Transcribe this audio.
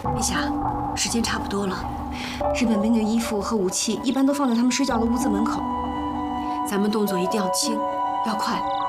陛下，时间差不多了。日本兵的衣服和武器一般都放在他们睡觉的屋子门口，咱们动作一定要轻，要快。